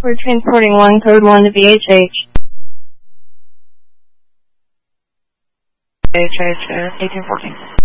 We're transporting 1, code 1 to VHH. VHH, 1814.